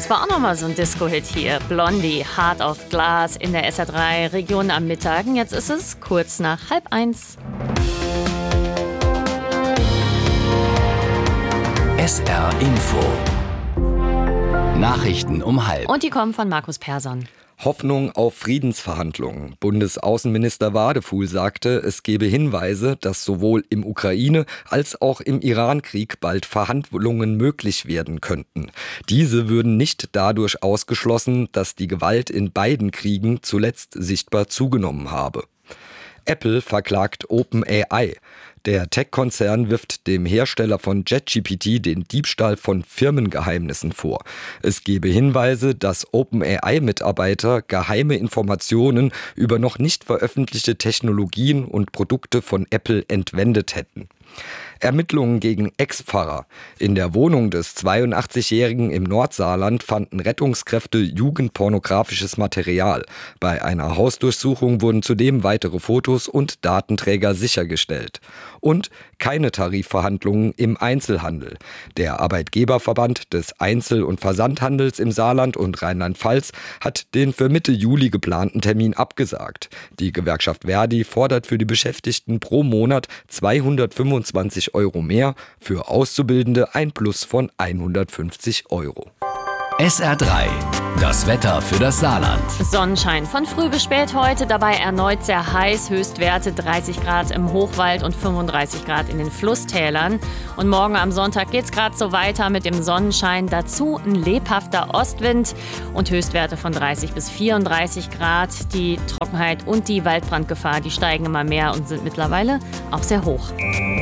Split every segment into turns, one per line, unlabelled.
Das war auch nochmal so ein Disco-Hit hier. Blondie, Heart of Glass in der SR3 Region am Mittag. Jetzt ist es kurz nach 12:30.
SR Info. Nachrichten um 12:30.
Und die kommen von Markus Persson.
Hoffnung auf Friedensverhandlungen. Bundesaußenminister Wadefuhl sagte, es gebe Hinweise, dass sowohl im Ukraine- als auch im Iran-Krieg bald Verhandlungen möglich werden könnten. Diese würden nicht dadurch ausgeschlossen, dass die Gewalt in beiden Kriegen zuletzt sichtbar zugenommen habe. Apple verklagt OpenAI. Der Tech-Konzern wirft dem Hersteller von ChatGPT den Diebstahl von Firmengeheimnissen vor. Es gebe Hinweise, dass OpenAI-Mitarbeiter geheime Informationen über noch nicht veröffentlichte Technologien und Produkte von Apple entwendet hätten. Ermittlungen gegen Ex-Pfarrer. In der Wohnung des 82-Jährigen im Nordsaarland fanden Rettungskräfte jugendpornografisches Material. Bei einer Hausdurchsuchung wurden zudem weitere Fotos und Datenträger sichergestellt. Und keine Tarifverhandlungen im Einzelhandel. Der Arbeitgeberverband des Einzel- und Versandhandels im Saarland und Rheinland-Pfalz hat den für Mitte Juli geplanten Termin abgesagt. Die Gewerkschaft Verdi fordert für die Beschäftigten pro Monat 225 € mehr, für Auszubildende ein Plus von 150 €.
SR3, das Wetter für das Saarland.
Sonnenschein von früh bis spät heute, dabei erneut sehr heiß, Höchstwerte 30 Grad im Hochwald und 35 Grad in den Flusstälern. Und morgen am Sonntag geht's gerade so weiter mit dem Sonnenschein, dazu ein lebhafter Ostwind und Höchstwerte von 30 bis 34 Grad. Die Trockenheit und die Waldbrandgefahr, die steigen immer mehr und sind mittlerweile auch sehr hoch.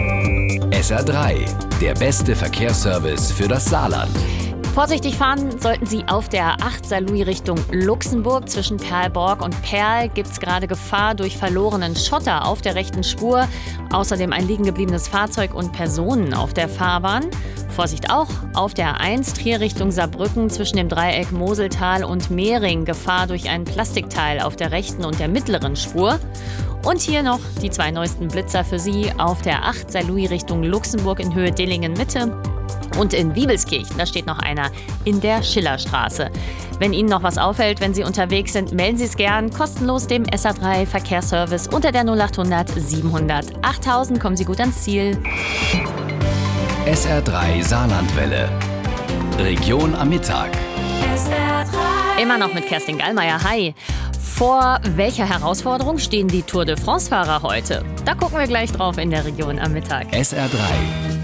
SR3, der beste Verkehrsservice für das Saarland.
Vorsichtig fahren sollten Sie auf der 8 Saarlouis Richtung Luxemburg. Zwischen Perlborg und Perl gibt es gerade Gefahr durch verlorenen Schotter auf der rechten Spur. Außerdem ein liegen gebliebenes Fahrzeug und Personen auf der Fahrbahn. Vorsicht auch auf der 1 Trier Richtung Saarbrücken zwischen dem Dreieck Moseltal und Mehring. Gefahr durch ein Plastikteil auf der rechten und der mittleren Spur. Und hier noch die 2 neuesten Blitzer für Sie auf der 8 Saarlouis Richtung Luxemburg in Höhe Dillingen-Mitte. Und in Wiebelskirchen, da steht noch einer in der Schillerstraße. Wenn Ihnen noch was auffällt, wenn Sie unterwegs sind, melden Sie es gern kostenlos dem SR3 Verkehrsservice unter der 0800 700 8000. Kommen Sie gut ans Ziel.
SR3 Saarlandwelle. Region am Mittag.
SR3. Immer noch mit Kerstin Gallmeier. Hi. Vor welcher Herausforderung stehen die Tour de France-Fahrer heute? Da gucken wir gleich drauf in der Region am Mittag.
SR3